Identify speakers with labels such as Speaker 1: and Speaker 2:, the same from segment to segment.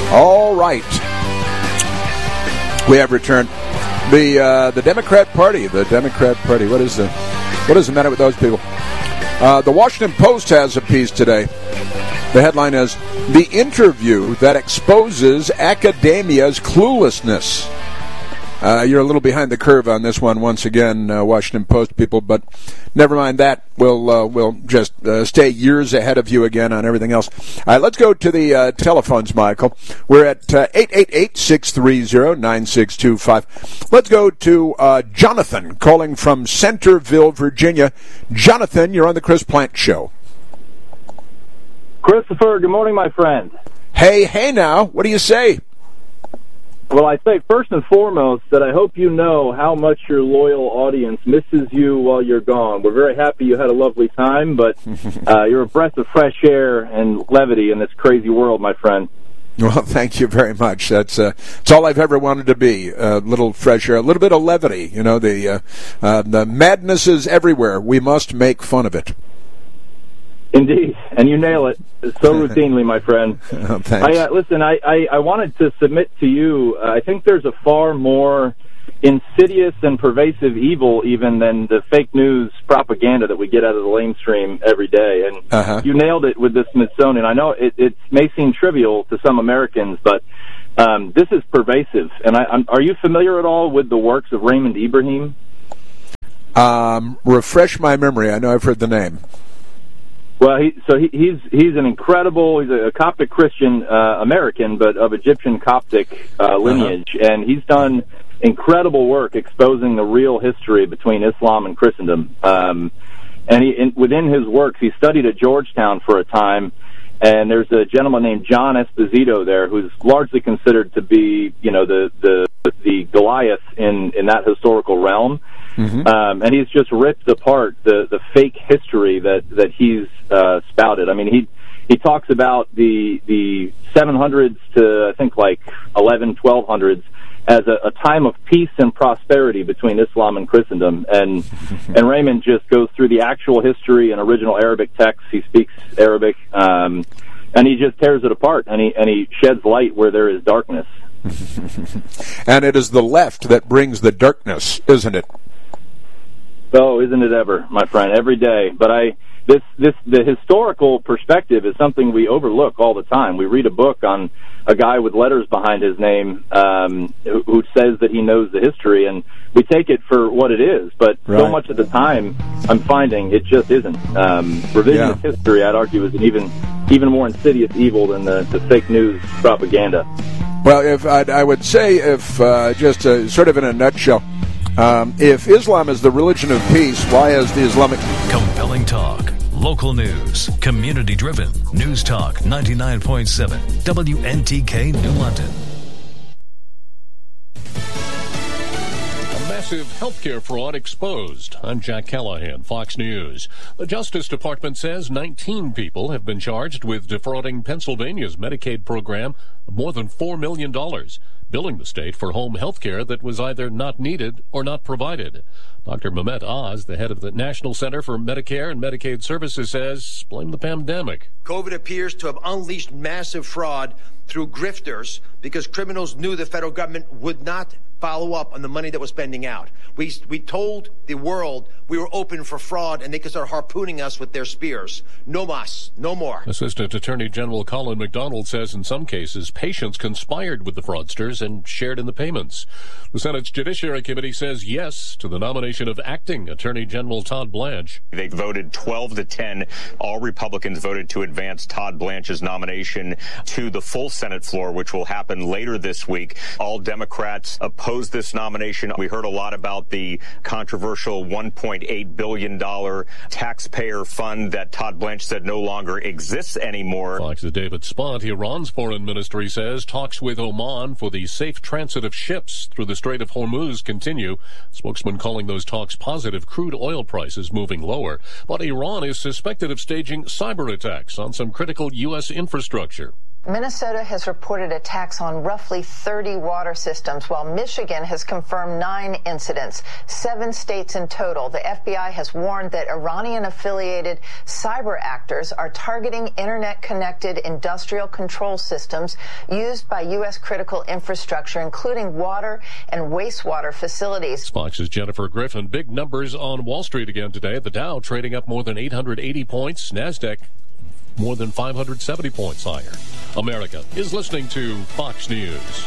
Speaker 1: All right. We have returned. The Democrat Party. The Democrat Party. What is the matter with those people? The Washington Post has a piece today. The headline is, "The Interview That Exposes Academia's Cluelessness." You're a little behind the curve on this one once again, Washington Post people, but never mind that. We'll just stay years ahead of you again on everything else. All right, let's go to the telephones, Michael. We're at 888-630-9625. Let's go to Jonathan calling from Centerville, Virginia. Jonathan, you're on the Chris Plante Show.
Speaker 2: Christopher, good morning, my friend.
Speaker 1: Hey now. What do you say?
Speaker 2: Well, I say first and foremost that I hope you know how much your loyal audience misses you while you're gone. We're very happy you had a lovely time, but you're a breath of fresh air and levity in this crazy world, my friend.
Speaker 1: Well, thank you very much. That's all I've ever wanted to be. A little fresh air, a little bit of levity. You know, the madness is everywhere. We must make fun of it.
Speaker 2: Indeed, and you nail it so routinely, my friend.
Speaker 1: Oh, thanks.
Speaker 2: Listen, I wanted to submit to you, I think there's a far more insidious and pervasive evil even than the fake news propaganda that we get out of the lamestream every day. And you nailed it with the Smithsonian. I know it may seem trivial to some Americans, but this is pervasive. And are you familiar at all with the works of Raymond Ibrahim?
Speaker 1: Refresh my memory. I know I've heard the name.
Speaker 2: Well, he's an incredible. He's a Coptic Christian American, but of Egyptian Coptic lineage, and he's done incredible work exposing the real history between Islam and Christendom. And within his works, he studied at Georgetown for a time, and there's a gentleman named John Esposito there who's largely considered to be, you know, the Goliath in that historical realm. And he's just ripped apart the fake history that he's spouted. I mean, he talks about the 700s to I think like 1200s as a time of peace and prosperity between Islam and Christendom. And Raymond just goes through the actual history and original Arabic texts. He speaks Arabic, and he just tears it apart, and he sheds light where there is darkness.
Speaker 1: And it is the left that brings the darkness, isn't it?
Speaker 2: Oh, isn't it ever, my friend? Every day. But the historical perspective is something we overlook all the time. We read a book on a guy with letters behind his name who says that he knows the history, and we take it for what it is. But so much of the time, I'm finding it just isn't. Revisionist history, I'd argue, is an even more insidious evil than the fake news propaganda.
Speaker 1: Well, if I would say, just sort of in a nutshell, if Islam is the religion of peace, why is the Islamic...
Speaker 3: Compelling talk, local news, community-driven, News Talk 99.7, WNTK New London.
Speaker 4: Massive healthcare fraud exposed. I'm Jack Callahan, Fox News. The Justice Department says 19 people have been charged with defrauding Pennsylvania's Medicaid program of more than $4 million, billing the state for home health care that was either not needed or not provided. Dr. Mehmet Oz, the head of the National Center for Medicare and Medicaid Services, says blame the pandemic.
Speaker 5: COVID appears to have unleashed massive fraud through grifters because criminals knew the federal government would not follow up on the money that was spending out. We told the world we were open for fraud, and they could start harpooning us with their spears. No mas, no more.
Speaker 4: Assistant Attorney General Colin McDonald says in some cases patients conspired with the fraudsters and shared in the payments. The Senate's Judiciary Committee says yes to the nomination of acting Attorney General Todd Blanche.
Speaker 6: They voted 12-10. All Republicans voted to advance Todd Blanche's nomination to the full Senate floor, which will happen later this week. All Democrats opposed this nomination. We heard a lot about the controversial $1.8 billion taxpayer fund that Todd Blanche said no longer exists anymore.
Speaker 4: Fox's David Spont, Iran's foreign ministry says talks with Oman for the safe transit of ships through the Strait of Hormuz continue. Spokesman calling those talks positive, crude oil prices moving lower. But Iran is suspected of staging cyber attacks on some critical U.S. infrastructure.
Speaker 7: Minnesota has reported attacks on roughly 30 water systems, while Michigan has confirmed 9 incidents, 7 states in total. The FBI has warned that Iranian-affiliated cyber actors are targeting internet-connected industrial control systems used by U.S. critical infrastructure, including water and wastewater facilities.
Speaker 4: Fox's Jennifer Griffin. Big numbers on Wall Street again today. The Dow trading up more than 880 points. NASDAQ more than 570 points higher. America is listening to Fox News.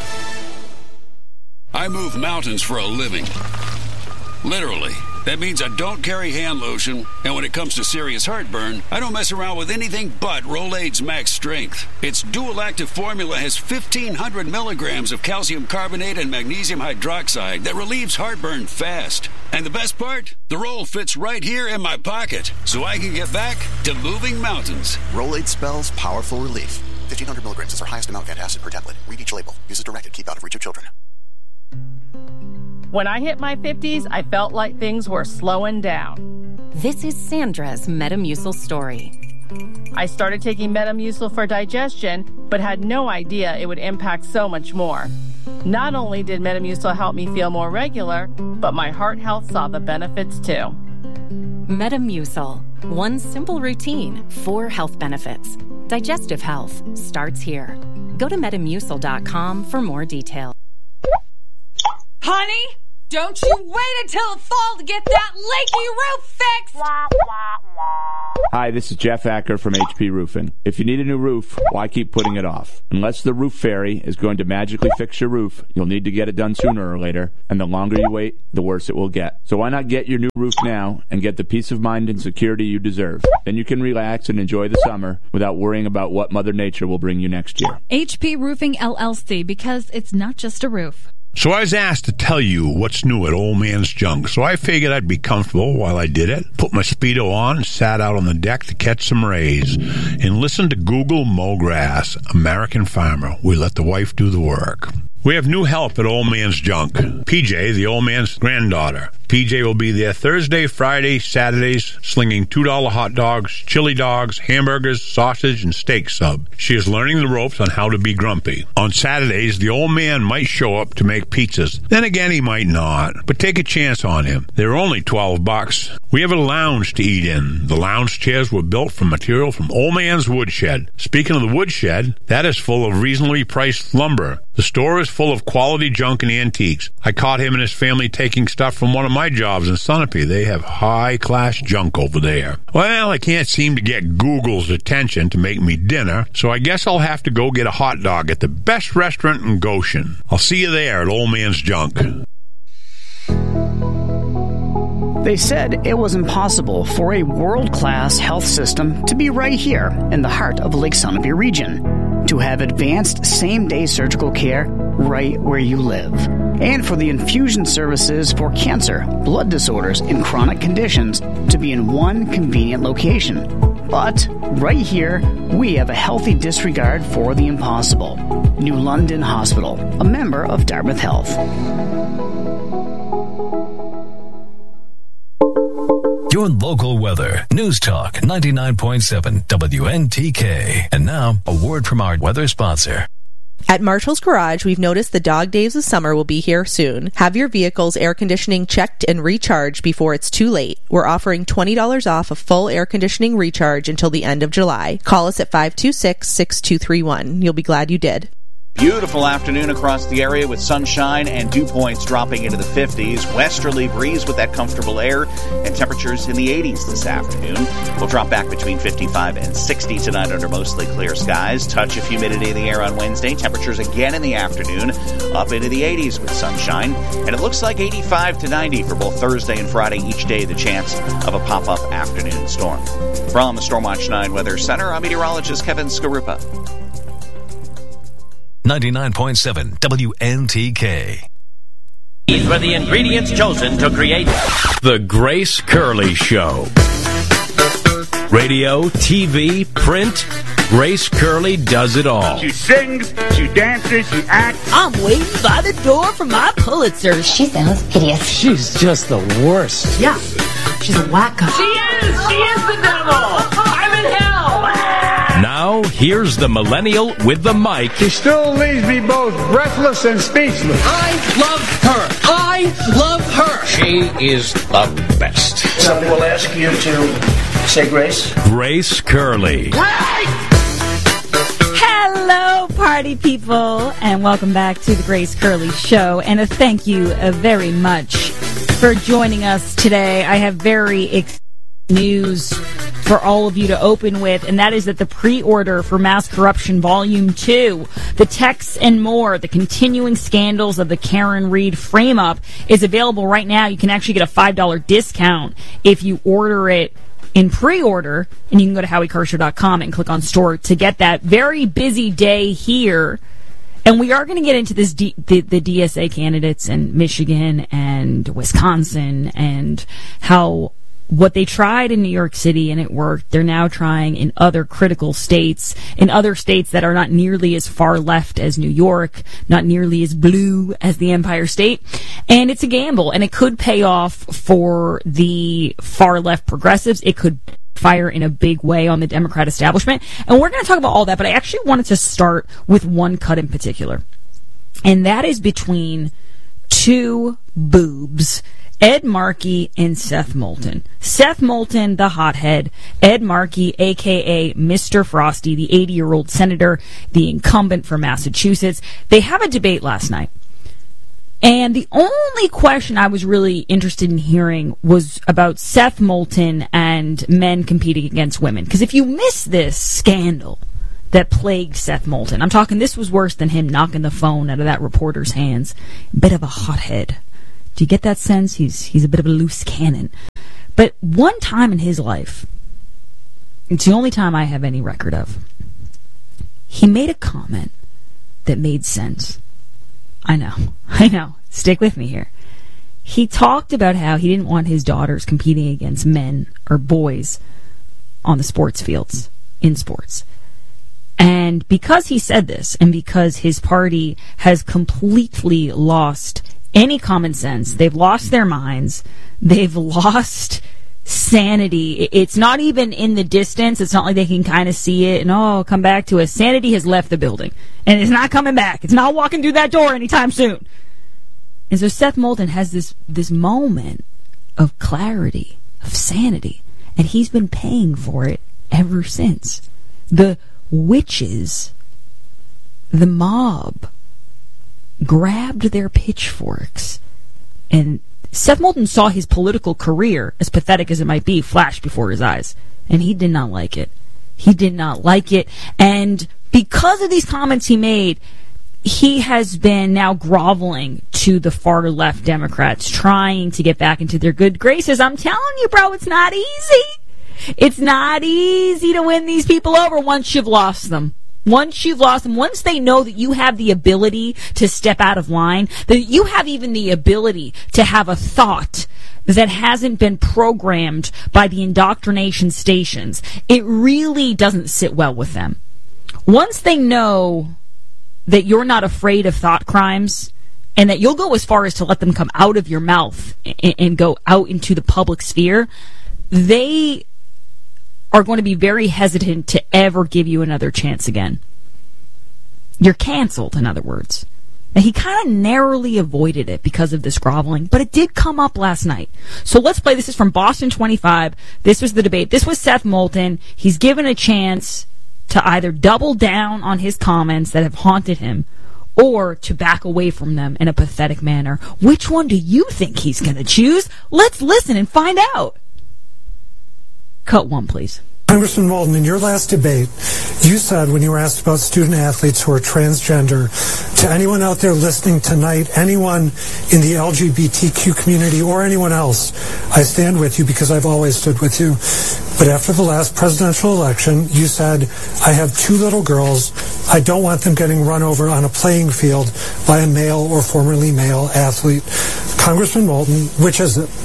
Speaker 8: I move mountains for a living. Literally. That means I don't carry hand lotion, and when it comes to serious heartburn, I don't mess around with anything but Rolaids Max Strength. Its dual-active formula has 1,500 milligrams of calcium carbonate and magnesium hydroxide that relieves heartburn fast. And the best part? The roll fits right here in my pocket, so I can get back to moving mountains.
Speaker 9: Rolaids spells powerful relief. 1,500 milligrams is our highest amount of antacid per tablet. Read each label. Use as directed. Keep out of reach of children.
Speaker 10: When I hit my 50s, I felt like things were slowing down.
Speaker 11: This is Sandra's Metamucil story.
Speaker 10: I started taking Metamucil for digestion, but had no idea it would impact so much more. Not only did Metamucil help me feel more regular, but my heart health saw the benefits too.
Speaker 11: Metamucil. One simple routine, 4 health benefits. Digestive health starts here. Go to Metamucil.com for more details.
Speaker 12: Honey, don't you wait until the fall to get that leaky roof fixed!
Speaker 13: Hi, this is Jeff Acker from HP Roofing. If you need a new roof, why keep putting it off? Unless the roof fairy is going to magically fix your roof, you'll need to get it done sooner or later, and the longer you wait, the worse it will get. So why not get your new roof now and get the peace of mind and security you deserve? Then you can relax and enjoy the summer without worrying about what Mother Nature will bring you next year.
Speaker 14: HP Roofing LLC, because it's not just a roof.
Speaker 15: So I was asked to tell you what's new at Old Man's Junk, so I figured I'd be comfortable while I did it, put my Speedo on, and sat out on the deck to catch some rays, and listen to Google Mow Grass, American Farmer. We let the wife do the work. We have new help at Old Man's Junk. PJ, the old man's granddaughter. PJ will be there Thursday, Friday, Saturdays, slinging $2 hot dogs, chili dogs, hamburgers, sausage, and steak sub. She is learning the ropes on how to be grumpy. On Saturdays, the old man might show up to make pizzas. Then again, he might not. But take a chance on him. They're only $12. We have a lounge to eat in. The lounge chairs were built from material from Old Man's Woodshed. Speaking of the woodshed, that is full of reasonably priced lumber. The store is full of quality junk and antiques. I caught him and his family taking stuff from one of my jobs in Sunapee. They have high-class junk over there. Well, I can't seem to get Google's attention to make me dinner, so I guess I'll have to go get a hot dog at the best restaurant in Goshen. I'll see you there at Old Man's Junk.
Speaker 16: They said it was impossible for a world-class health system to be right here in the heart of Lake Sunapee region, to have advanced same-day surgical care right where you live, and for the infusion services for cancer, blood disorders, and chronic conditions to be in one convenient location. But right here, we have a healthy disregard for the impossible. New London Hospital, a member of Dartmouth Health.
Speaker 3: Your local weather. News Talk 99.7 WNTK. And now, a word from our weather sponsor.
Speaker 17: At Marshall's Garage, we've noticed the dog days of summer will be here soon. Have your vehicle's air conditioning checked and recharged before it's too late. We're offering $20 off a full air conditioning recharge until the end of July. Call us at 526-6231. You'll be glad you did.
Speaker 18: Beautiful afternoon across the area with sunshine and dew points dropping into the 50s. Westerly breeze with that comfortable air and temperatures in the 80s this afternoon. We'll drop back between 55 and 60 tonight under mostly clear skies. Touch of humidity in the air on Wednesday. Temperatures again in the afternoon up into the 80s with sunshine. And it looks like 85 to 90 for both Thursday and Friday. Each day the chance of a pop-up afternoon storm. From the Stormwatch 9 Weather Center, I'm meteorologist Kevin Skarupa.
Speaker 3: 99.7 WNTK.
Speaker 19: These were the ingredients chosen to create
Speaker 20: The Grace Curley Show. Radio, TV, print, Grace Curley does it all.
Speaker 21: She sings, she dances, she acts.
Speaker 22: I'm waiting by the door for my Pulitzer.
Speaker 23: She sounds hideous.
Speaker 20: She's just the worst.
Speaker 22: Yeah, she's a wacko.
Speaker 19: She is the devil. I'm in hell.
Speaker 20: Now, here's the millennial with the mic.
Speaker 21: She still leaves me both breathless and speechless.
Speaker 1: I love her. I love her. She is the best.
Speaker 2: Somebody will ask you to say grace.
Speaker 20: Grace Curley.
Speaker 23: Hello, party people, and welcome back to the Grace Curley Show. And a thank you very much for joining us today. I have very exciting news for all of you to open with, and that is that the pre-order for Mass Corruption Volume 2, the texts and more, the continuing scandals of the Karen Read frame-up, is available right now. You can actually get a $5 discount if you order it in pre-order, and you can go to HowieKarsher.com and click on store to get that. Very busy day here, and we are going to get into this the DSA candidates in Michigan and Wisconsin and how what they tried in New York City and it worked, they're now trying in other critical states, in other states that are not nearly as far left as New York, not nearly as blue as the Empire State. And it's a gamble, and it could pay off for the far left progressives. It could fire in a big way on the Democrat establishment. And we're going to talk about all that, but I actually wanted to start with one cut in particular. And that is between two boobs, Ed Markey and Seth Moulton. Seth Moulton, the hothead. Ed Markey, a.k.a. Mr. Frosty, the 80-year-old senator, the incumbent from Massachusetts. They have a debate last night. And the only question I was really interested in hearing was about Seth Moulton and men competing against women. Because if you miss this scandal that plagued Seth Moulton, I'm talking this was worse than him knocking the phone out of that reporter's hands. Bit of a hothead. Do you get that sense? He's a bit of a loose cannon. But one time in his life, it's the only time I have any record of, he made a comment that made sense. I know. Stick with me here. He talked about how he didn't want his daughters competing against men or boys on the sports fields, in sports. And because he said this, and because his party has completely lost any common sense, they've lost their minds, they've lost sanity. It's not even in the distance. It's not like they can kind of see it and, come back to us. Sanity has left the building, and it's not coming back. It's not walking through that door anytime soon. And so Seth Moulton has this moment of clarity, of sanity, and he's been paying for it ever since. The witches, the mob, grabbed their pitchforks, and Seth Moulton saw his political career, as pathetic as it might be, flash before his eyes, and he did not like it. He did not like it, and because of these comments he made, he has been now groveling to the far left Democrats, trying to get back into their good graces. I'm telling you, bro, it's not easy. It's not easy to win these people over once you've lost them. Once you've lost them, once they know that you have the ability to step out of line, that you have even the ability to have a thought that hasn't been programmed by the indoctrination stations, it really doesn't sit well with them. Once they know that you're not afraid of thought crimes, and that you'll go as far as to let them come out of your mouth and go out into the public sphere, they are going to be very hesitant to ever give you another chance again. You're canceled, in other words. Now, he kind of narrowly avoided it because of this groveling, but it did come up last night. So let's play. This is from Boston 25. This was the debate. This was Seth Moulton. He's given a chance to either double down on his comments that have haunted him or to back away from them in a pathetic manner. Which one do you think he's going to choose? Let's listen and find out. Cut one, please.
Speaker 24: Congressman Moulton, in your last debate, you said when you were asked about student athletes who are transgender, to anyone out there listening tonight, anyone in the LGBTQ community or anyone else, I stand with you because I've always stood with you. But after the last presidential election, you said, I have two little girls. I don't want them getting run over on a playing field by a male or formerly male athlete. Congressman Moulton, which is it?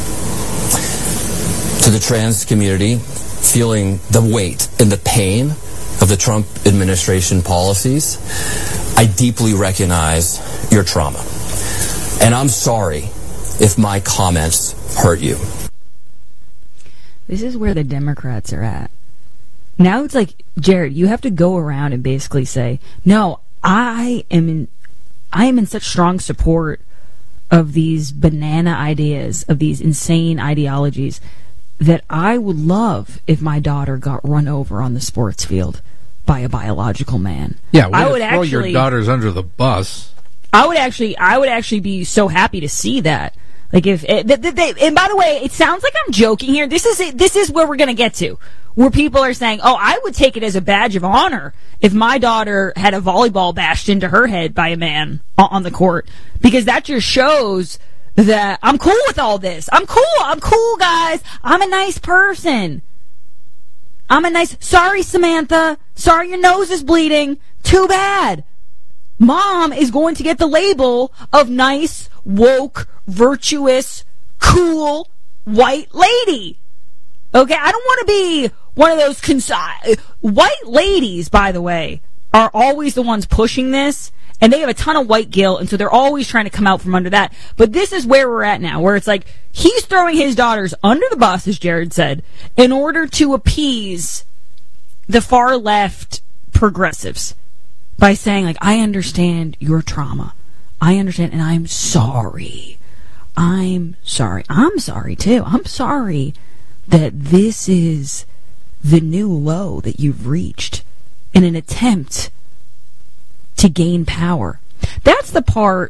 Speaker 25: To the trans community, feeling the weight and the pain of the Trump administration policies, I deeply recognize your trauma. And I'm sorry if my comments hurt you.
Speaker 23: This is where the Democrats are at. Now it's like, Jared, you have to go around and basically say, no, I am in such strong support of these banana ideas, of these insane ideologies, that I would love if my daughter got run over on the sports field by a biological man.
Speaker 4: Yeah, I would throw your daughters under the bus.
Speaker 23: I would actually be so happy to see that. Like if and by the way, it sounds like I'm joking here. This is where we're going to get to, where people are saying, "Oh, I would take it as a badge of honor if my daughter had a volleyball bashed into her head by a man on the court," because that just shows that I'm cool with all this. I'm cool, guys. I'm a nice person. Sorry, Samantha. Sorry your nose is bleeding. Too bad. Mom is going to get the label of nice, woke, virtuous, cool, white lady. Okay, I don't want to be one of those white ladies, by the way, are always the ones pushing this, and they have a ton of white guilt, and so they're always trying to come out from under that. But this is where we're at now, where it's like he's throwing his daughters under the bus, as Jared said, in order to appease the far left progressives by saying, like, I understand your trauma. I understand, and I'm sorry. I'm sorry. I'm sorry, too. I'm sorry that this is the new low that you've reached in an attempt to gain power. That's the part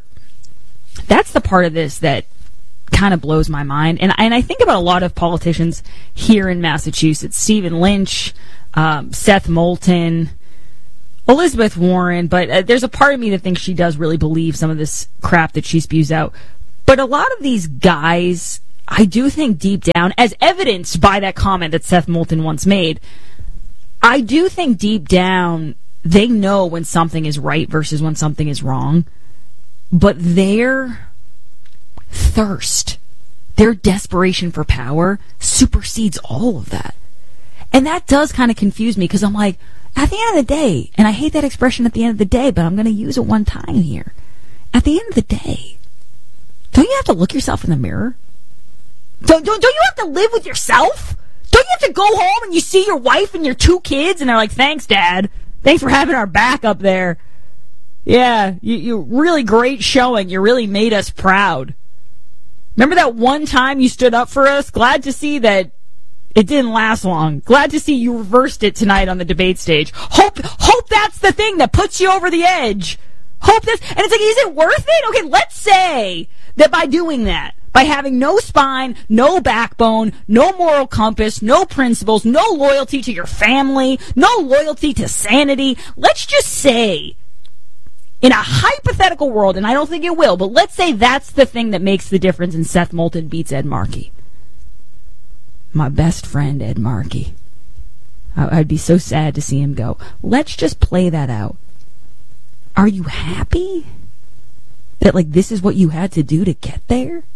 Speaker 23: of this that kind of blows my mind. And I think about a lot of politicians here in Massachusetts. Stephen Lynch, Seth Moulton, Elizabeth Warren, but there's a part of me that thinks she does really believe some of this crap that she spews out. But a lot of these guys, I do think deep down, as evidenced by that comment that Seth Moulton once made, I do think deep down they know when something is right versus when something is wrong. But their thirst, their desperation for power supersedes all of that. And that does kind of confuse me, because I'm like, at the end of the day, and I hate that expression at the end of the day, but I'm going to use it one time here. At the end of the day, don't you have to look yourself in the mirror? Don't you have to live with yourself? Don't you have to go home and you see your wife and your 2 kids and they're like, thanks, Dad. Thanks for having our back up there. Yeah, you really great showing. You really made us proud. Remember that one time you stood up for us? Glad to see that it didn't last long. Glad to see you reversed it tonight on the debate stage. Hope that's the thing that puts you over the edge. Hope this, and it's like, is it worth it? Okay, let's say that by doing that, by having no spine, no backbone, no moral compass, no principles, no loyalty to your family, no loyalty to sanity, let's just say, in a hypothetical world, and I don't think it will, but let's say that's the thing that makes the difference and Seth Moulton beats Ed Markey. My best friend, Ed Markey. I'd be so sad to see him go. Let's just play that out. Are you happy that, like, this is what you had to do to get there?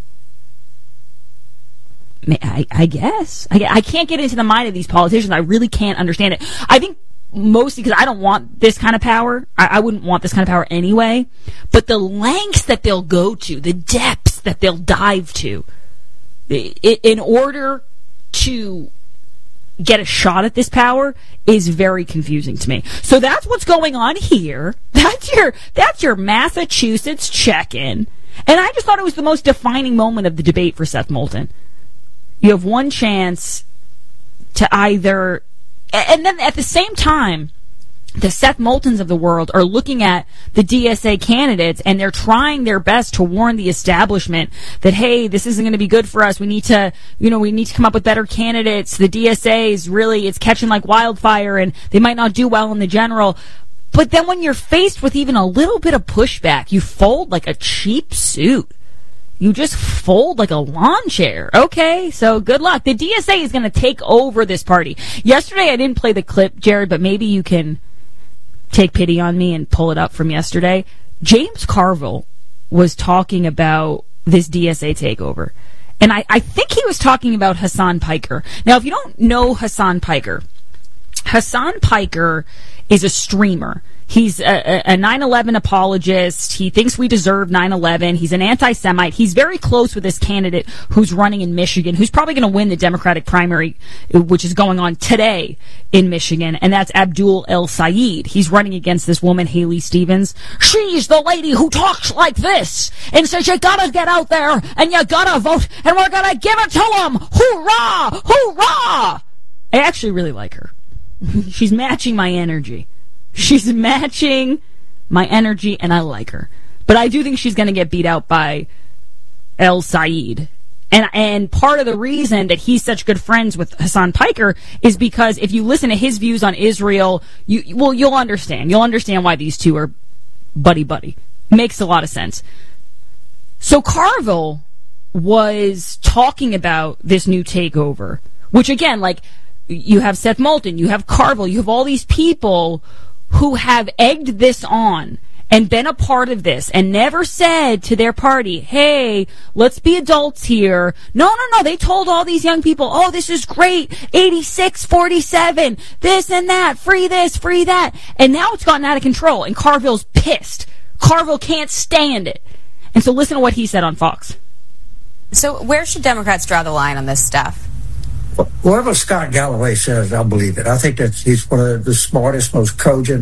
Speaker 23: I guess. I can't get into the mind of these politicians. I really can't understand it. I think mostly because I don't want this kind of power. I wouldn't want this kind of power anyway. But the lengths that they'll go to, the depths that they'll dive to, in order to get a shot at this power is very confusing to me. So that's what's going on here. That's your Massachusetts check-in. And I just thought it was the most defining moment of the debate for Seth Moulton. You have one chance to either... And then at the same time, the Seth Moultons of the world are looking at the DSA candidates and they're trying their best to warn the establishment that, hey, this isn't going to be good for us. We need to come up with better candidates. The DSA is really, it's catching like wildfire and they might not do well in the general. But then when you're faced with even a little bit of pushback, you fold like a cheap suit. You just fold like a lawn chair. Okay, so good luck. The DSA is going to take over this party. Yesterday I didn't play the clip, Jared, but maybe you can take pity on me and pull it up from yesterday. James Carville was talking about this DSA takeover. And I think he was talking about Hassan Piker. Now, if you don't know Hassan Piker is a streamer. He's a 9/11 apologist. He thinks we deserve 9/11. He's an anti-Semite. He's very close with this candidate who's running in Michigan, who's probably going to win the Democratic primary, which is going on today in Michigan, and that's Abdul El-Sayed. He's running against this woman, Haley Stevens. She's the lady who talks like this and says you gotta get out there and you gotta vote and we're gonna give it to them. Hoorah! Hoorah! I actually really like her. She's matching my energy. She's matching my energy, and I like her. But I do think she's going to get beat out by El-Sayed. And part of the reason that he's such good friends with Hassan Piker is because if you listen to his views on Israel, you'll understand. You'll understand why these two are buddy-buddy. Makes a lot of sense. So Carville was talking about this new takeover, which again, like, you have Seth Moulton, you have Carville, you have all these people who have egged this on and been a part of this and never said to their party, hey, let's be adults here. No. They told all these young people, oh, this is great. 86-47, this and that, free this, free that. And now it's gotten out of control, and Carville's pissed. Carville can't stand it. And so listen to what he said on Fox.
Speaker 5: So where should Democrats draw the line on this stuff?
Speaker 6: Whatever Scott Galloway says, I'll believe it. I think that he's one of the smartest, most cogent,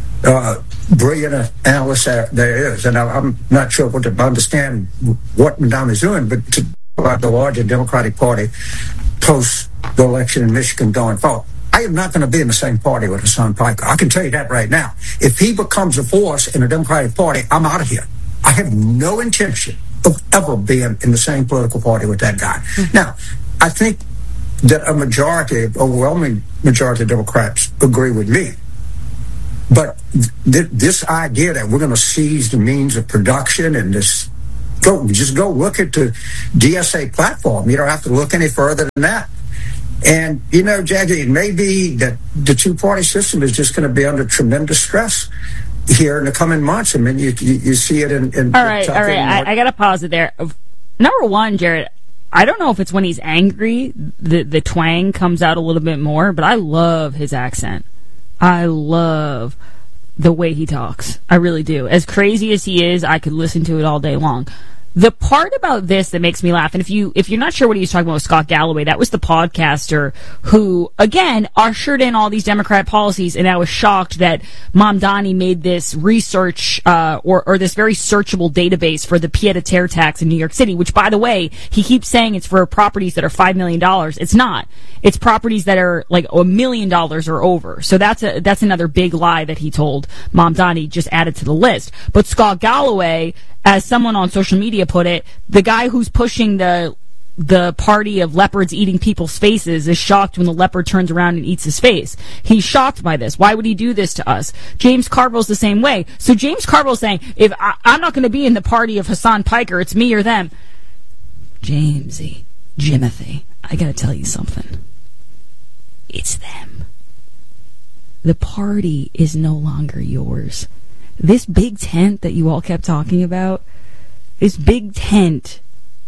Speaker 6: brilliant analysts there is. And I'm not sure what to understand what Madame is doing, but about the larger Democratic Party post the election in Michigan going forward. I am not going to be in the same party with Hassan Piker. I can tell you that right now. If he becomes a force in the Democratic Party, I'm out of here. I have no intention of ever being in the same political party with that guy. Now, I think that a overwhelming majority of Democrats agree with me. But this idea that we're going to seize the means of production and just go look at the DSA platform. You don't have to look any further than that. And, Jackie, it may be that the two-party system is just going to be under tremendous stress here in the coming months. I mean, you see it in
Speaker 23: all right. I got to pause it there. Number one, Jared, I don't know if it's when he's angry, the twang comes out a little bit more, but I love his accent. I love the way he talks. I really do. As crazy as he is, I could listen to it all day long. The part about this that makes me laugh, and if you're not sure what he was talking about with Scott Galloway, that was the podcaster who, again, ushered in all these Democrat policies, and I was shocked that Mamdani made this research, or this very searchable database for the pied-à-terre tax in New York City, which, by the way, he keeps saying it's for properties that are $5 million. It's not. It's properties that are like $1 million or over. So that's another big lie that he told Mamdani, just added to the list. But Scott Galloway, as someone on social media put it, the guy who's pushing the party of leopards eating people's faces is shocked when the leopard turns around and eats his face. He's shocked by this. Why would he do this to us? James Carville's the same way. So James Carville's saying, if I'm not going to be in the party of Hassan Piker, it's me or them. Jamesy, Jimothy, I got to tell you something. It's them. The party is no longer yours. This big tent that you all kept talking about, this big tent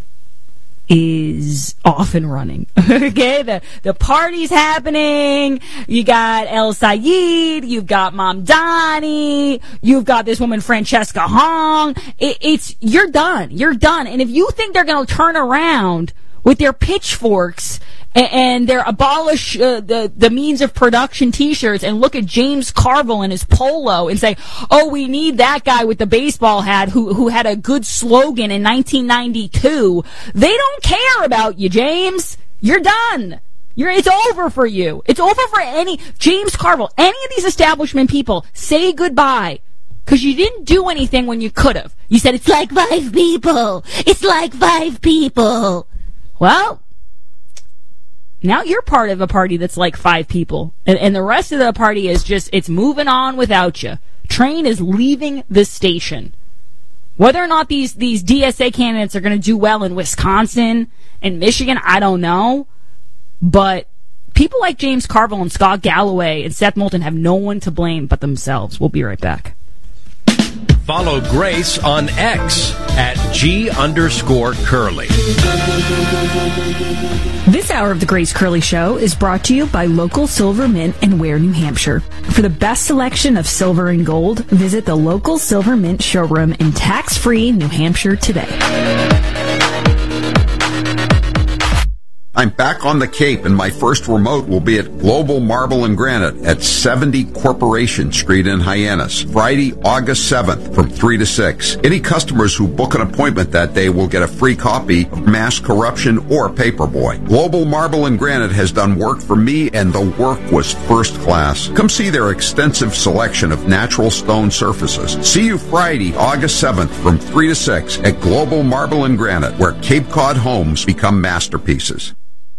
Speaker 23: is off and running. Okay, the party's happening. You got El-Sayed, you've got Mamdani, you've got this woman Francesca Hong. You're done. You're done. And if you think they're going to turn around with their pitchforks and their abolish the means of production T-shirts and look at James Carville and his polo and say, oh, we need that guy with the baseball hat who had a good slogan in 1992. They don't care about you, James. You're done. It's over for you. It's over for James Carville, any of these establishment people. Say goodbye. Because you didn't do anything when you could have. You said, it's like 5 people. It's like 5 people. Well, now you're part of a party that's like 5 people. And the rest of the party is just, it's moving on without you. Train is leaving the station. Whether or not these DSA candidates are going to do well in Wisconsin and Michigan, I don't know. But people like James Carville and Scott Galloway and Seth Moulton have no one to blame but themselves. We'll be right back.
Speaker 20: follow Grace on X at @G_Curly.
Speaker 23: This hour of the Grace Curley Show is brought to you by local Silver Mint in Ware, New Hampshire. For the best selection of silver and gold, visit the local Silver Mint showroom in tax-free New Hampshire today.
Speaker 7: I'm back on the Cape, and my first remote will be at Global Marble and Granite at 70 Corporation Street in Hyannis, Friday, August 7th from 3 to 6. Any customers who book an appointment that day will get a free copy of Mass Corruption or Paperboy. Global Marble and Granite has done work for me, and the work was first class. Come see their extensive selection of natural stone surfaces. See you Friday, August 7th from 3 to 6 at Global Marble and Granite, where Cape Cod homes become masterpieces.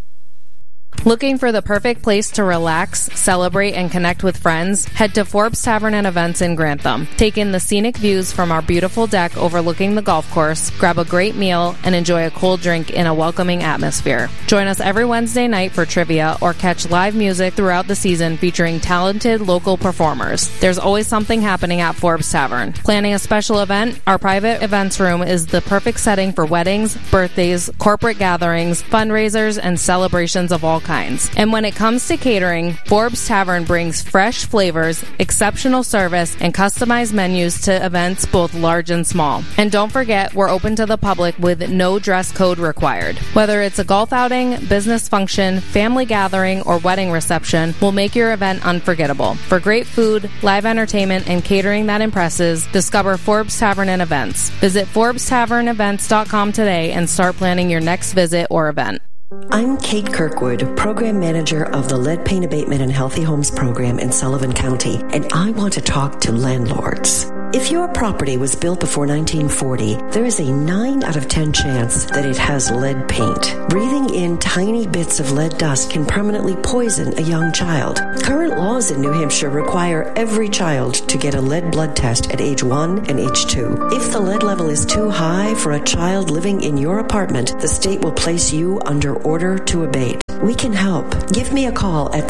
Speaker 8: Looking for the perfect place to relax, celebrate, and connect with friends? Head to Forbes Tavern and Events in Grantham. Take in the scenic views from our beautiful deck overlooking the golf course, grab a great meal, and enjoy a cold drink in a welcoming atmosphere. Join us every Wednesday night for trivia or catch live music throughout the season featuring talented local performers. There's always something happening at Forbes Tavern. Planning a special event? Our private events room is the perfect setting for weddings, birthdays, corporate gatherings, fundraisers, and celebrations of all kinds. And when it comes to catering, Forbes Tavern brings fresh flavors, exceptional service, and customized menus to events both large and small. And don't forget, we're open to the public with no dress code required. Whether it's a golf outing, business function, family gathering, or wedding reception, we'll make your event unforgettable. For great food, live entertainment, and catering that impresses, discover Forbes Tavern and Events. Visit ForbesTavernEvents.com today and start planning your next visit or event.
Speaker 9: I'm Kate Kirkwood, Program Manager of the Lead Paint Abatement and Healthy Homes Program in Sullivan County, and I want to talk to landlords. If your property was built before 1940, there is a 9 out of 10 chance that it has lead paint. Breathing in tiny bits of lead dust can permanently poison a young child. Current laws in New Hampshire require every child to get a lead blood test at age 1 and age 2. If the lead level is too high for a child living in your apartment, the state will place you under order to abate. We can help. Give me a call at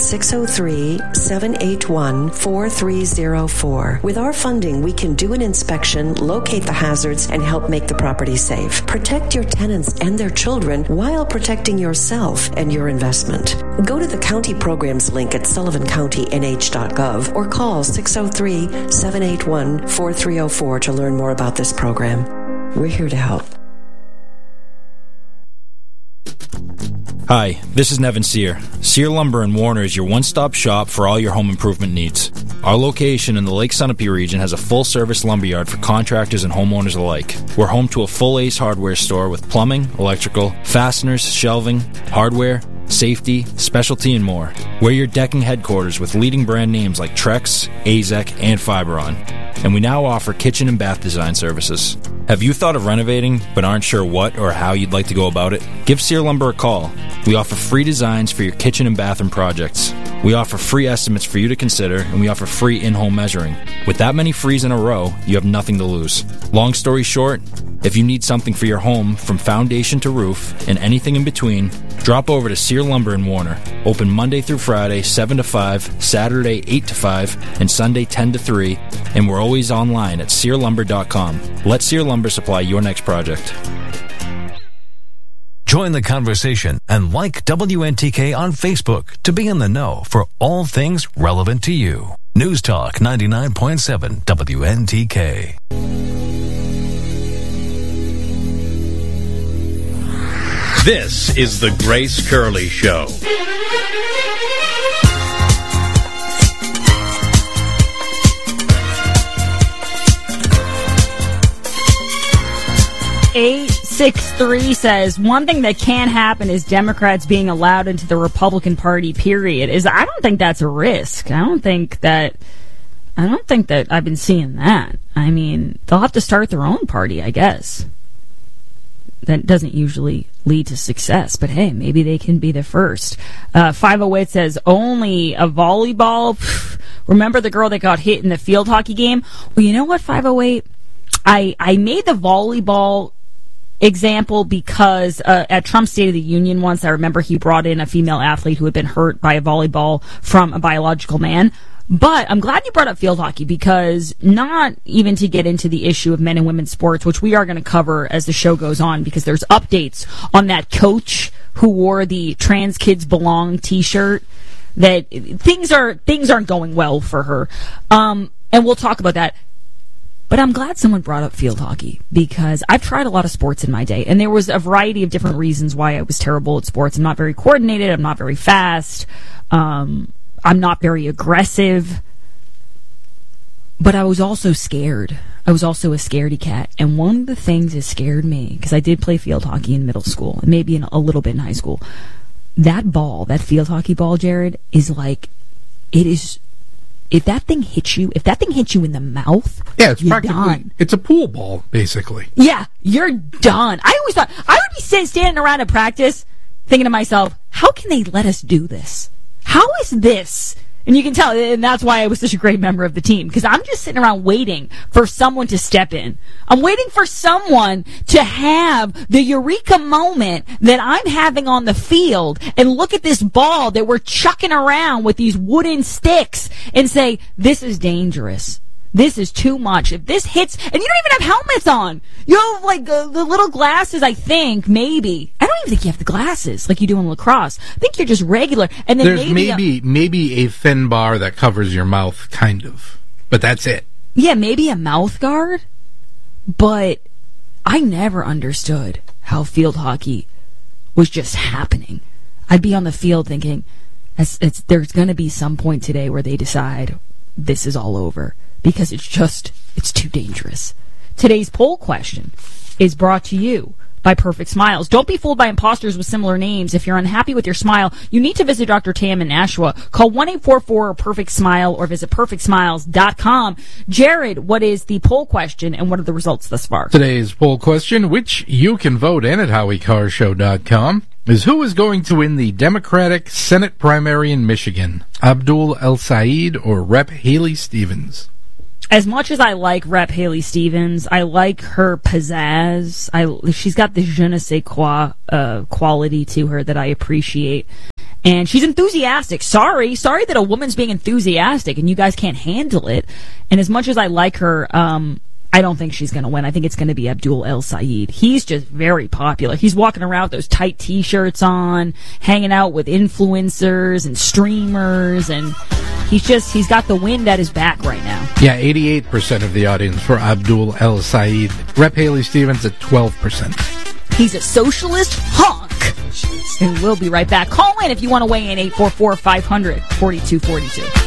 Speaker 9: 603-781-4304. With our funding, we can do an inspection, locate the hazards, and help make the property safe. Protect your tenants and their children while protecting yourself and your investment. Go to the county programs link at sullivancountynh.gov or call 603-781-4304 to learn more about this program. We're here to help.
Speaker 10: Hi, this is Nevin Sear. Sear Lumber in Warner is your one-stop shop for all your home improvement needs. Our location in the Lake Sunapee region has a full-service lumberyard for contractors and homeowners alike. We're home to a full Ace Hardware store with plumbing, electrical, fasteners, shelving, hardware, safety, specialty, and more. We're your decking headquarters with leading brand names like Trex, AZEK, and Fiberon. And we now offer kitchen and bath design services. Have you thought of renovating but aren't sure what or how you'd like to go about it? Give Sear Lumber a call. We offer free designs for your kitchen and bathroom projects. We offer free estimates for you to consider, and we offer free in-home measuring. With that many frees in a row, you have nothing to lose. Long story short, if you need something for your home from foundation to roof and anything in between, drop over to Sear Lumber in Warner. Open Monday through Friday, 7 to 5, Saturday, 8 to 5, and Sunday, 10 to 3, and we're always online at SearLumber.com. Let Sear Lumber supply your next project.
Speaker 3: Join the conversation and like WNTK on Facebook to be in the know for all things relevant to you. News Talk 99.7 WNTK.
Speaker 20: This is the Grace Curley Show.
Speaker 23: $863 says one thing that can happen is Democrats being allowed into the Republican Party. Period. I don't think that's a risk. I don't think that I've been seeing that. I mean, they'll have to start their own party, I guess. That doesn't usually lead to success, but hey, maybe they can be the first. 508 says only a volleyball. Remember the girl that got hit in the field hockey game? Well, you know what, 508? I made the volleyball example because at Trump's State of the Union once, I remember he brought in a female athlete who had been hurt by a volleyball from a biological man. But I'm glad you brought up field hockey, because not even to get into the issue of men and women's sports, which we are going to cover as the show goes on, because there's updates on that coach who wore the Trans Kids Belong t-shirt, that things aren't going well for her. And we'll talk about that. But I'm glad someone brought up field hockey, because I've tried a lot of sports in my day, and there was a variety of different reasons why I was terrible at sports. I'm not very coordinated. I'm not very fast. I'm not very aggressive, but I was also scared. I was also a scaredy cat. And one of the things that scared me, because I did play field hockey in middle school and maybe a little bit in high school, that field hockey ball, Jared, is like, it is, if that thing hits you in the mouth,
Speaker 4: yeah, it's
Speaker 23: you're
Speaker 4: practically
Speaker 23: done.
Speaker 4: It's a pool ball, basically.
Speaker 23: Yeah, you're done. I always thought I would be standing around at practice thinking to myself, how can they let us do this? How is this? And you can tell, and that's why I was such a great member of the team, because I'm just sitting around waiting for someone to step in. I'm waiting for someone to have the eureka moment that I'm having on the field and look at this ball that we're chucking around with these wooden sticks and say, this is dangerous. This is too much. If this hits, and you don't even have helmets on. You have, like, the little glasses, I think, maybe. I don't even think you have the glasses like you do in lacrosse. I think you're just regular. And then
Speaker 4: there's maybe a thin bar that covers your mouth, kind of. But that's it.
Speaker 23: Yeah, maybe a mouth guard. But I never understood how field hockey was just happening. I'd be on the field thinking, there's going to be some point today where they decide this is all over. Because it's too dangerous. Today's poll question is brought to you by Perfect Smiles. Don't be fooled by imposters with similar names. If you're unhappy with your smile, you need to visit Dr. Tam in Nashua. Call 1-844-PERFECT-SMILE or visit perfectsmiles.com. Jared, what is the poll question and what are the results thus far?
Speaker 4: Today's poll question, which you can vote in at HowieCarrShow.com, is who is going to win the Democratic Senate primary in Michigan, Abdul El-Sayed or Rep. Haley Stevens?
Speaker 23: As much as I like Rep. Haley Stevens, I like her pizzazz. She's got the je ne sais quoi quality to her that I appreciate. And she's enthusiastic. Sorry that a woman's being enthusiastic and you guys can't handle it. And as much as I like her, I don't think she's going to win. I think it's going to be Abdul El-Sayed. He's just very popular. He's walking around with those tight T-shirts on, hanging out with influencers and streamers, and he's got the wind at his back right now.
Speaker 4: Yeah, 88% of the audience for Abdul El-Sayed. Rep. Haley Stevens at 12%.
Speaker 23: He's a socialist hunk. And we'll be right back. Call in if you want to weigh in, 844-500-4242.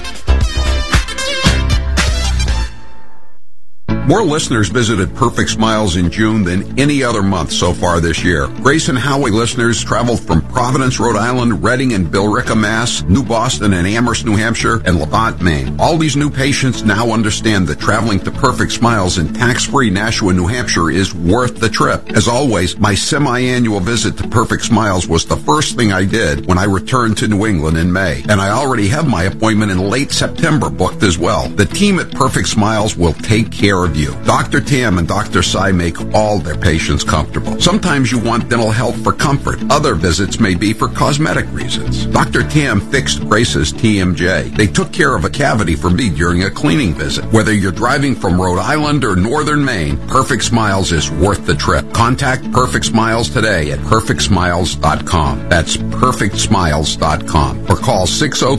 Speaker 7: More listeners visited Perfect Smiles in June than any other month so far this year. Grace and Howie listeners traveled from Providence, Rhode Island, Reading and Billerica, Mass., New Boston and Amherst, New Hampshire, and Levant, Maine. All these new patients now understand that traveling to Perfect Smiles in tax-free Nashua, New Hampshire is worth the trip. As always, my semi-annual visit to Perfect Smiles was the first thing I did when I returned to New England in May. And I already have my appointment in late September booked as well. The team at Perfect Smiles will take care of you. Dr. Tam and Dr. Sai make all their patients comfortable. Sometimes you want dental health for comfort. Other visits may be for cosmetic reasons. Dr. Tam fixed Grace's TMJ. They took care of a cavity for me during a cleaning visit. Whether you're driving from Rhode Island or Northern Maine, Perfect Smiles is worth the trip. Contact Perfect Smiles today at perfectsmiles.com. That's perfectsmiles.com. Or call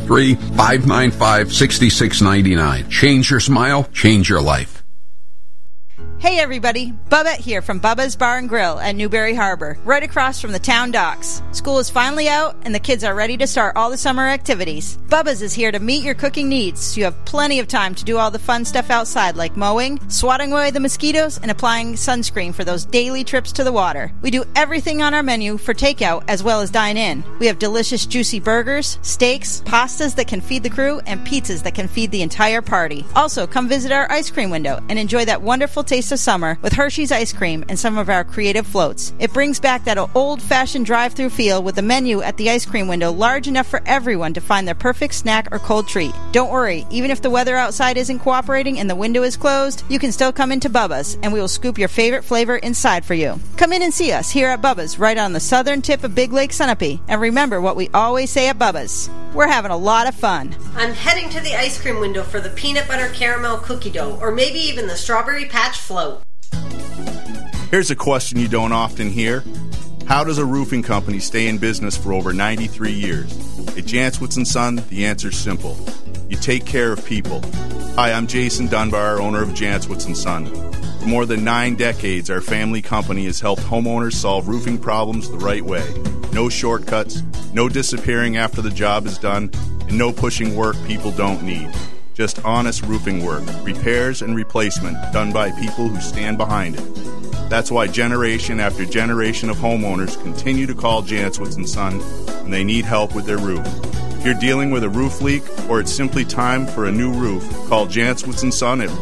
Speaker 7: 603-595-6699. Change your smile, change your life.
Speaker 11: Hey everybody, Bubba here from Bubba's Bar and Grill at Newberry Harbor, right across from the town docks. School is finally out and the kids are ready to start all the summer activities. Bubba's is here to meet your cooking needs, so you have plenty of time to do all the fun stuff outside like mowing, swatting away the mosquitoes, and applying sunscreen for those daily trips to the water. We do everything on our menu for takeout as well as dine in. We have delicious juicy burgers, steaks, pastas that can feed the crew, and pizzas that can feed the entire party. Also, come visit our ice cream window and enjoy that wonderful taste of summer with Hershey's ice cream and some of our creative floats. It brings back that old-fashioned drive-through feel with the menu at the ice cream window large enough for everyone to find their perfect snack or cold treat. Don't worry, even if the weather outside isn't cooperating and the window is closed, you can still come into Bubba's and we will scoop your favorite flavor inside for you. Come in and see us here at Bubba's right on the southern tip of Big Lake Sunapee. And remember what we always say at Bubba's. We're having a lot of fun.
Speaker 12: I'm heading to the ice cream window for the peanut butter caramel cookie dough, or maybe even the strawberry patch float.
Speaker 13: Here's a question you don't often hear. How does a roofing company stay in business for over 93 years? At Jantzwitz & Son, the answer's simple. You take care of people. Hi, I'm Jason Dunbar, owner of Jantzwitz & Son. For more than 9 decades, our family company has helped homeowners solve roofing problems the right way. No shortcuts, no disappearing after the job is done, and no pushing work people don't need. Just honest roofing work, repairs and replacement done by people who stand behind it. That's why generation after generation of homeowners continue to call Jantzwitz & Son when they need help with their roof. If you're dealing with a roof leak or it's simply time for a new roof, call Jantzwitz & Son at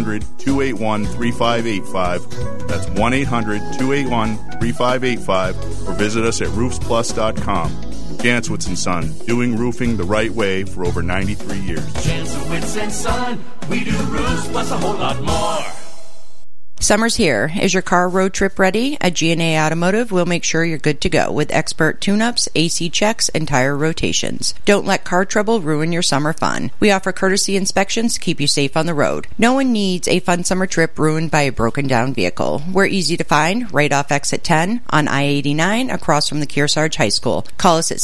Speaker 13: 1-800-281-3585. That's 1-800-281-3585 or visit us at roofsplus.com. Jantzwitz & Son, doing roofing the right way for over 93 years.
Speaker 14: Jantzwitz & Son, we do roofs plus a whole lot more.
Speaker 15: Summer's here. Is your car road trip ready? At G&A Automotive, we'll make sure you're good to go with expert tune-ups, AC checks, and tire rotations. Don't let car trouble ruin your summer fun. We offer courtesy inspections to keep you safe on the road. No one needs a fun summer trip ruined by a broken-down vehicle. We're easy to find right off exit 10 on I-89 across from the Kearsarge High School. Call us at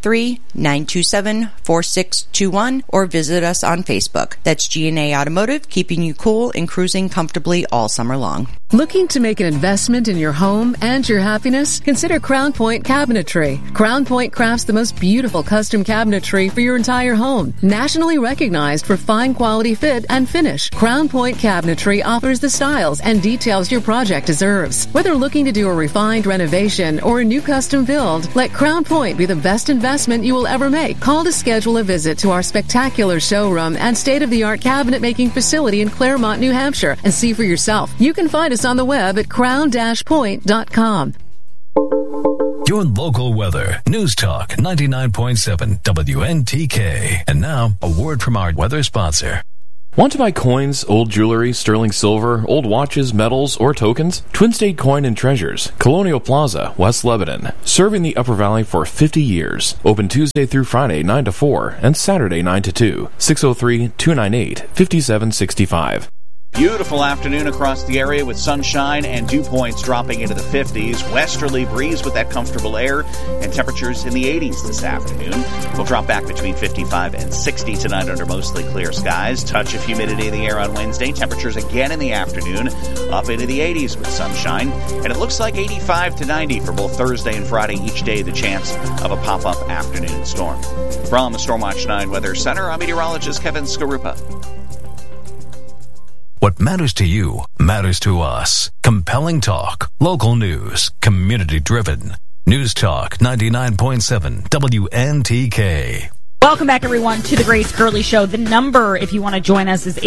Speaker 15: 603-927-4621 or visit us on Facebook. That's G&A Automotive, keeping you cool and cruising comfortably all summer long.
Speaker 16: Looking to make an investment in your home and your happiness? Consider Crown Point Cabinetry. Crown Point crafts the most beautiful custom cabinetry for your entire home. Nationally recognized for fine quality fit and finish, Crown Point Cabinetry offers the styles and details your project deserves. Whether looking to do a refined renovation or a new custom build, let Crown Point be the best investment you will ever make. Call to schedule a visit to our spectacular showroom and state-of-the-art cabinet making facility in Claremont, New Hampshire, and see for yourself. You can find us on the web at crown-point.com.
Speaker 3: Your local weather. News Talk 99.7 WNTK. And now, a word from our weather sponsor.
Speaker 26: Want to buy coins, old jewelry, sterling silver, old watches, medals, or tokens? Twin State Coin and Treasures, Colonial Plaza, West Lebanon. Serving the Upper Valley for 50 years. Open Tuesday through Friday 9 to 4 and Saturday 9 to 2. 603-298-5765.
Speaker 18: Beautiful afternoon across the area with sunshine and dew points dropping into the 50s. Westerly breeze with that comfortable air and temperatures in the 80s this afternoon. We'll drop back between 55 and 60 tonight under mostly clear skies. Touch of humidity in the air on Wednesday. Temperatures again in the afternoon up into the 80s with sunshine. And it looks like 85 to 90 for both Thursday and Friday. Each day the chance of a pop-up afternoon storm. From the Stormwatch 9 Weather Center, I'm meteorologist Kevin Skarupa.
Speaker 3: What matters to you matters to us. Compelling talk, local news, community-driven. News Talk 99.7 WNTK.
Speaker 23: Welcome back, everyone, to the Grace Curley Show. The number, if you want to join us, is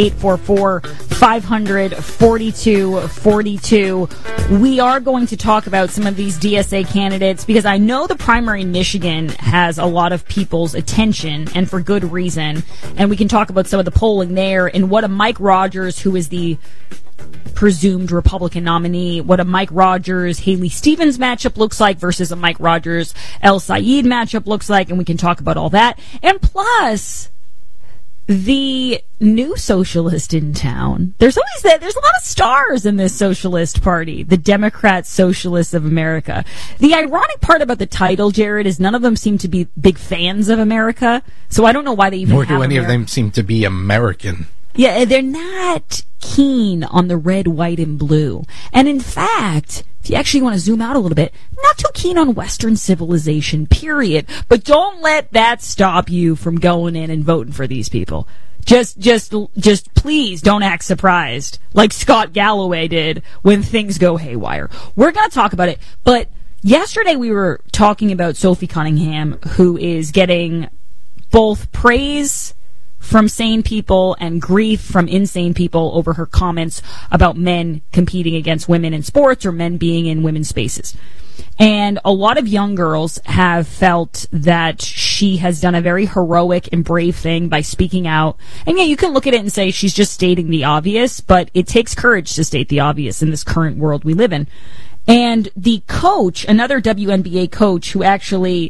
Speaker 23: 844-500-4242. We are going to talk about some of these DSA candidates because I know the primary in Michigan has a lot of people's attention, and for good reason. And we can talk about some of the polling there and what a Mike Rogers, who is the presumed Republican nominee, what a Mike Rogers Haley Stevens matchup looks like versus a Mike Rogers El Sayed matchup looks like, and we can talk about all that. And plus, the new socialist in town. There's a lot of stars in this socialist party, the Democrat Socialists of America. The ironic part about the title, Jared, is none of them seem to be big fans of America, so I don't know why they even have
Speaker 4: Nor do any
Speaker 23: America.
Speaker 4: of them seem to be American.
Speaker 23: Yeah, they're not keen on the red, white, and blue. And in fact, if you actually want to zoom out a little bit, not too keen on Western civilization, period. But don't let that stop you from going in and voting for these people. Just please don't act surprised like Scott Galloway did when things go haywire. We're going to talk about it. But yesterday we were talking about Sophie Cunningham, who is getting both praise from sane people and grief from insane people over her comments about men competing against women in sports or men being in women's spaces. And a lot of young girls have felt that she has done a very heroic and brave thing by speaking out. And yeah, you can look at it and say she's just stating the obvious, but it takes courage to state the obvious in this current world we live in. And the coach, another WNBA coach who actually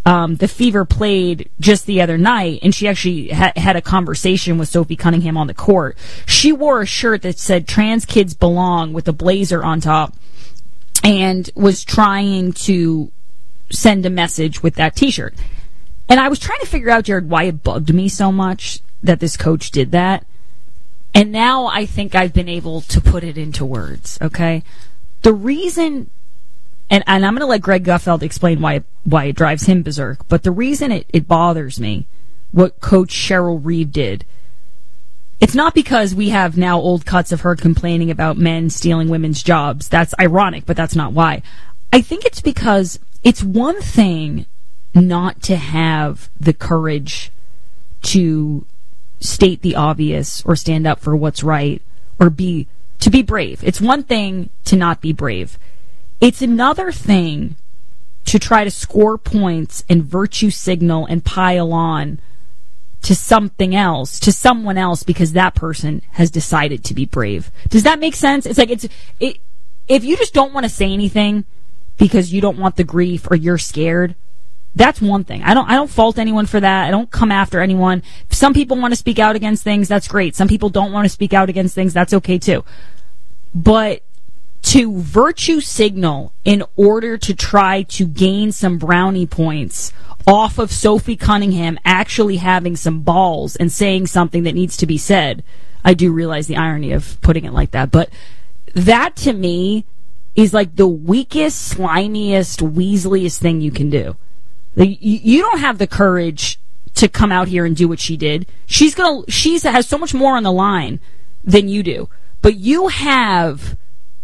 Speaker 23: The Fever played just the other night, and she actually had a conversation with Sophie Cunningham on the court. She wore a shirt that said "Trans Kids Belong" with a blazer on top, and was trying to send a message with that T-shirt. And I was trying to figure out, Jared, why it bugged me so much that this coach did that. And now I think I've been able to put it into words, okay? The reason, and I'm going to let Greg Gutfeld explain why it drives him berserk, but the reason it bothers me, what Coach Cheryl Reeve did, it's not because we have now old cuts of her complaining about men stealing women's jobs. That's ironic, but that's not why. I think it's because it's one thing not to have the courage to state the obvious or stand up for what's right or to be brave. It's one thing to not be brave. It's another thing to try to score points and virtue signal and pile on to something else, to someone else, because that person has decided to be brave. Does that make sense? It's like if you just don't want to say anything because you don't want the grief or you're scared, that's one thing. I don't fault anyone for that. I don't come after anyone. If some people want to speak out against things, that's great. Some people don't want to speak out against things, that's okay too. But to virtue signal in order to try to gain some brownie points off of Sophie Cunningham actually having some balls and saying something that needs to be said, I do realize the irony of putting it like that, but that to me is like the weakest, slimiest, weaseliest thing you can do. You don't have the courage to come out here and do what she did. She has so much more on the line than you do. But you have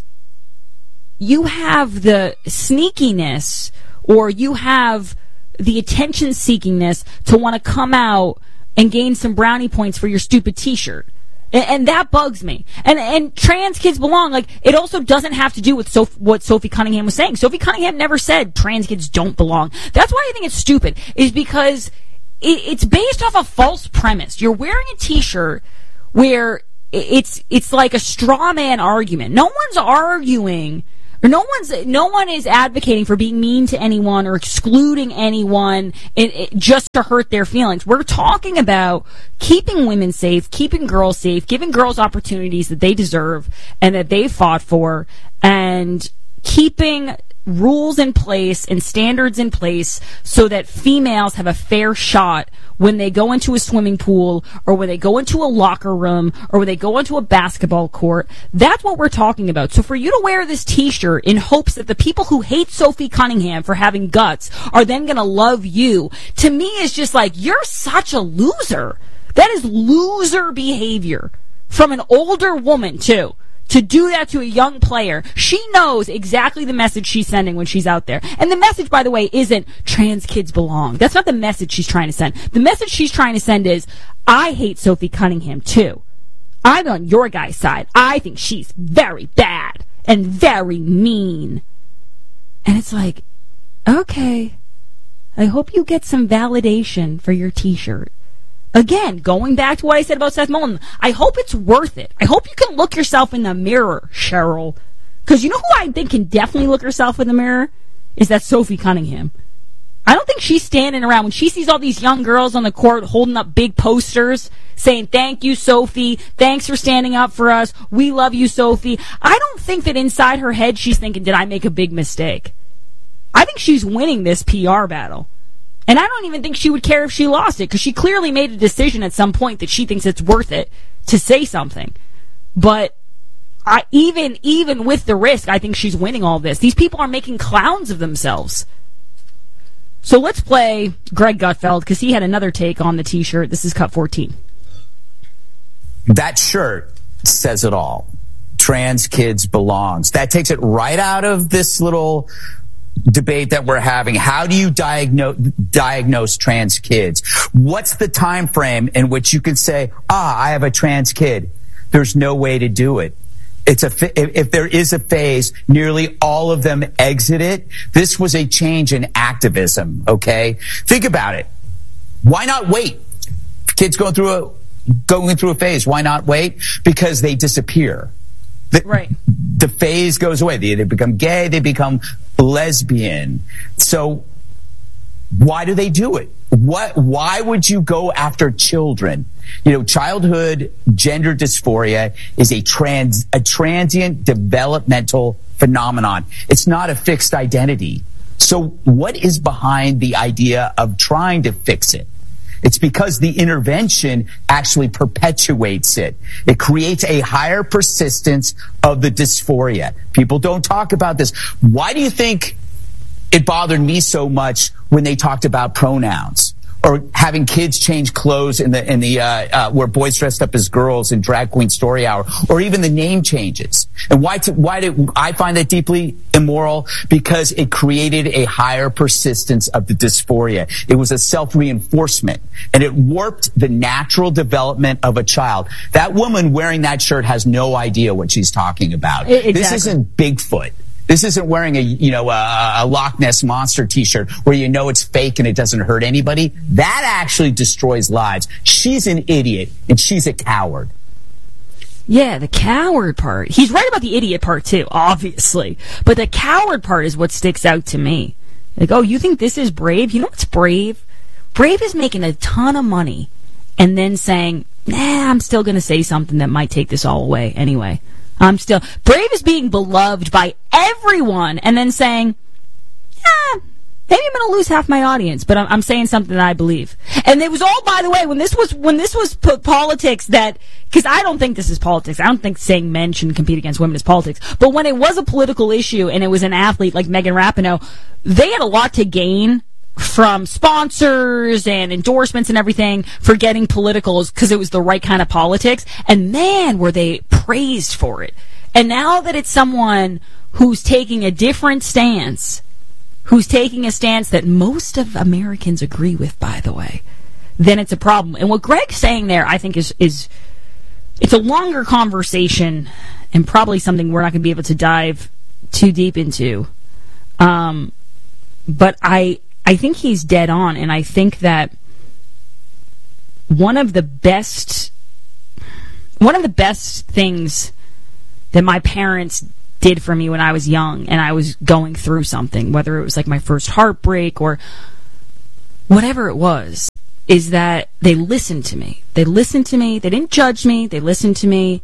Speaker 23: the sneakiness, or you have the attention seekingness to want to come out and gain some brownie points for your stupid T-shirt. And that bugs me. And trans kids belong. Like, it also doesn't have to do with what Sophie Cunningham was saying. Sophie Cunningham never said trans kids don't belong. That's why I think it's stupid, is because it's based off a false premise. You're wearing a T-shirt where it's like a straw man argument. No one's arguing, or no one is advocating for being mean to anyone or excluding anyone just to hurt their feelings. We're talking about keeping women safe, keeping girls safe, giving girls opportunities that they deserve and that they fought for, and keeping rules in place and standards in place so that females have a fair shot when they go into a swimming pool, or when they go into a locker room, or when they go into a basketball court. That's what we're talking about. So for you to wear this T-shirt in hopes that the people who hate Sophie Cunningham for having guts are then going to love you, to me is just like, you're such a loser. That is loser behavior from an older woman, too. To do that to a young player. She knows exactly the message she's sending when she's out there. And the message, by the way, isn't trans kids belong. That's not the message she's trying to send. The message she's trying to send is, I hate Sophie Cunningham too. I'm on your guy's side. I think she's very bad and very mean. And it's like, okay, I hope you get some validation for your T-shirt. Again, going back to what I said about Seth Mullen, I hope it's worth it. I hope you can look yourself in the mirror, Cheryl. Because you know who I think can definitely look herself in the mirror? Is that Sophie Cunningham. I don't think she's standing around when she sees all these young girls on the court holding up big posters saying, thank you, Sophie. Thanks for standing up for us. We love you, Sophie. I don't think that inside her head she's thinking, did I make a big mistake? I think she's winning this PR battle. And I don't even think she would care if she lost it, because she clearly made a decision at some point that she thinks it's worth it to say something. But even with the risk, I think she's winning all this. These people are making clowns of themselves. So let's play Greg Gutfeld, because he had another take on the T-shirt. This is cut 14.
Speaker 1: That shirt says it all. Trans kids belongs. That takes it right out of this little debate that we're having. How do you diagnose trans kids? What's the time frame in which you can say, I have a trans kid? There's no way to do it. If there is a phase, nearly all of them exit it. This was a change in activism, okay? Think about it. Why not wait? Kids going through a phase, why not wait? Because they disappear.
Speaker 23: Right.
Speaker 1: The phase goes away. They become gay, they become lesbian. So Why do they do it? Why would you go after children? Childhood gender dysphoria is a transient developmental phenomenon. It's not a fixed identity. So what is behind the idea of trying to fix it? It's because the intervention actually perpetuates it. It creates a higher persistence of the dysphoria. People don't talk about this. Why do you think it bothered me so much when they talked about pronouns or having kids change clothes in the where boys dressed up as girls in Drag Queen Story Hour, or even the name changes? And why did I find that deeply immoral? Because it created a higher persistence of the dysphoria. It was a self-reinforcement, and it warped the natural development of a child. That woman wearing that shirt has no idea what she's talking about.
Speaker 23: Exactly.
Speaker 1: This isn't Bigfoot. This isn't wearing a Loch Ness Monster t-shirt where it's fake and it doesn't hurt anybody. That actually destroys lives. She's an idiot and she's a coward.
Speaker 23: Yeah, the coward part. He's right about the idiot part too, obviously. But the coward part is what sticks out to me. Like, oh, you think this is brave? You know what's brave? Brave is making a ton of money and then saying, I'm still going to say something that might take this all away anyway. Brave is being beloved by everyone and then saying, maybe I'm going to lose half my audience, but I'm saying something that I believe. And it was all, by the way, when this was politics because I don't think this is politics. I don't think saying men shouldn't compete against women is politics. But when it was a political issue and it was an athlete like Megan Rapinoe, they had a lot to gain from sponsors and endorsements and everything for getting politicals because it was the right kind of politics. And man, were they praised for it. And now that it's someone who's taking a different stance, who's taking a stance that most of Americans agree with, by the way, then it's a problem. And what Greg's saying there, I think, is it's a longer conversation and probably something we're not going to be able to dive too deep into. But I think he's dead on, and I think that one of the best things that my parents did for me when I was young and I was going through something, whether it was like my first heartbreak or whatever it was, is that they listened to me. They listened to me. They didn't judge me. They listened to me,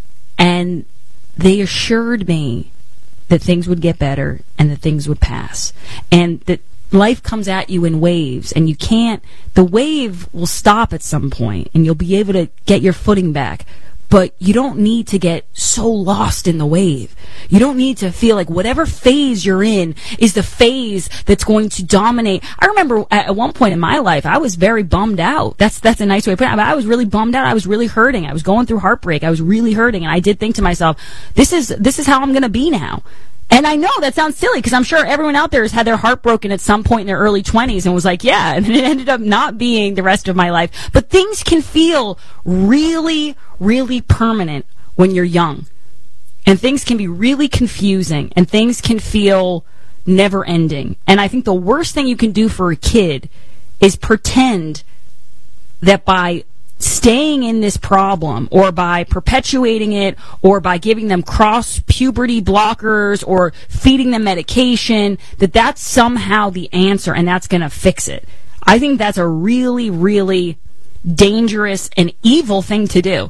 Speaker 23: and they assured me that things would get better and that things would pass, and that life comes at you in waves, and the wave will stop at some point, and you'll be able to get your footing back. But you don't need to get so lost in the wave. You don't need to feel like whatever phase you're in is the phase that's going to dominate. I remember at one point in my life, I was very bummed out. That's a nice way to put it. I was really bummed out. I was really hurting. I was going through heartbreak. I was really hurting, and I did think to myself, this is how I'm going to be now. And I know that sounds silly because I'm sure everyone out there has had their heart broken at some point in their early 20s and was like, yeah, and it ended up not being the rest of my life. But things can feel really, really permanent when you're young. And things can be really confusing, and things can feel never ending. And I think the worst thing you can do for a kid is pretend that by staying in this problem, or by perpetuating it, or by giving them cross-puberty blockers, or feeding them medication, that's somehow the answer and that's going to fix it. I think that's a really, really dangerous and evil thing to do.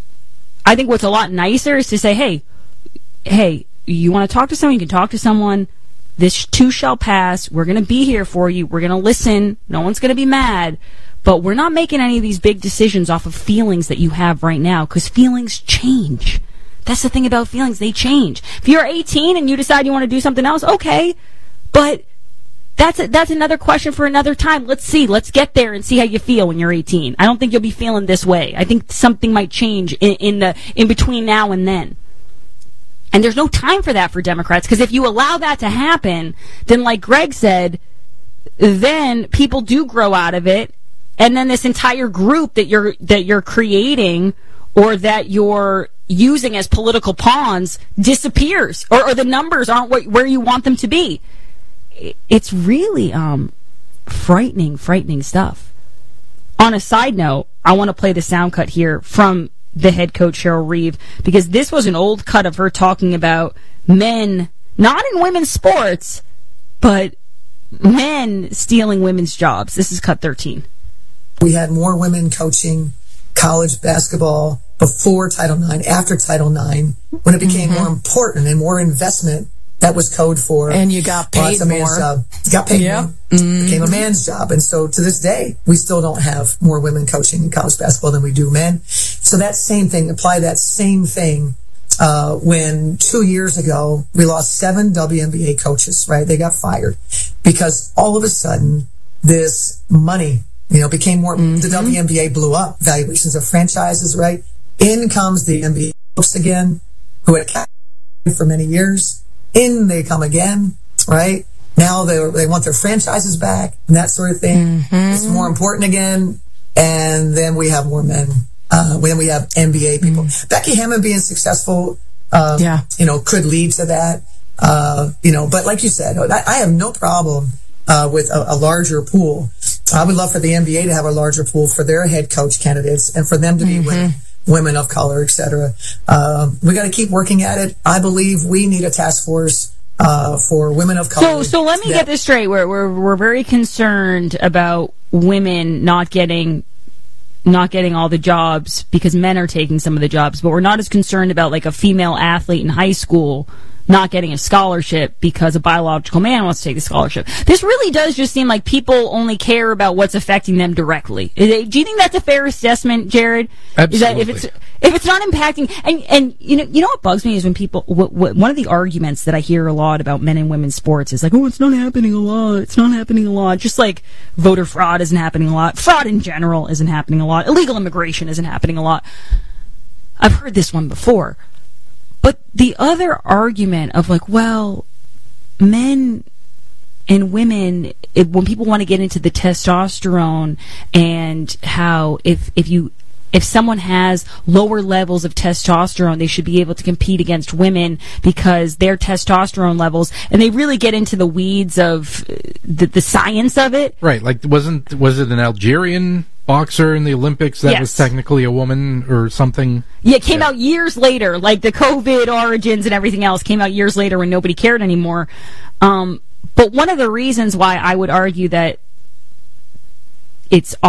Speaker 23: I think what's a lot nicer is to say, hey, you want to talk to someone? You can talk to someone. This too shall pass. We're going to be here for you. We're going to listen. No one's going to be mad. But we're not making any of these big decisions off of feelings that you have right now, because feelings change. That's the thing about feelings. They change. If you're 18 and you decide you want to do something else, okay. But that's another question for another time. Let's see. Let's get there and see how you feel when you're 18. I don't think you'll be feeling this way. I think something might change in between now and then. And there's no time for that for Democrats, because if you allow that to happen, then like Greg said, then people do grow out of it. And then this entire group that you're creating, or that you're using as political pawns, disappears, or the numbers aren't where you want them to be. It's really frightening stuff. On a side note, I want to play the sound cut here from the head coach, Cheryl Reeve, because this was an old cut of her talking about men, not in women's sports, but men stealing women's jobs. This is cut 13.
Speaker 2: We had more women coaching college basketball before Title IX, after Title IX, when it became more important and more investment. That was code for.
Speaker 17: And you got paid more.
Speaker 2: You got paid more. It became a man's job. And so to this day, we still don't have more women coaching in college basketball than we do men. So that same thing, apply that same thing when 2 years ago, we lost 7 WNBA coaches, right? They got fired because all of a sudden, this money, became more, the WNBA blew up, valuations of franchises, right? In comes the NBA folks again, who had captured for many years. In they come again, right? Now they want their franchises back and that sort of thing. It's more important again. And then we have more men. Then we have NBA people. Becky Hammon being successful, could lead to that. But like you said, I have no problem with a larger pool. I would love for the NBA to have a larger pool for their head coach candidates and for them to be women of color, etc. We got to keep working at it. I believe we need a task force for women of color.
Speaker 23: So let me get this straight. We're very concerned about women not getting all the jobs because men are taking some of the jobs, but we're not as concerned about like a female athlete in high school not getting a scholarship because a biological man wants to take the scholarship. This really does just seem like people only care about what's affecting them directly. Do you think that's a fair assessment, Jared?
Speaker 4: Absolutely.
Speaker 23: Is that if it's not impacting, and you know what bugs me is when people, one of the arguments that I hear a lot about men and women's sports is like, oh, it's not happening a lot. It's not happening a lot. Just like voter fraud isn't happening a lot. Fraud in general isn't happening a lot. Illegal immigration isn't happening a lot. I've heard this one before. But the other argument of like, well, men and women, when people want to get into the testosterone and how if someone has lower levels of testosterone, they should be able to compete against women because their testosterone levels, and they really get into the weeds of the science of it.
Speaker 4: Right, like was it an Algerian boxer in the Olympics that was technically a woman or something?
Speaker 23: Yeah, it came out years later, like the COVID origins and everything else came out years later when nobody cared anymore. But one of the reasons why I would argue that it's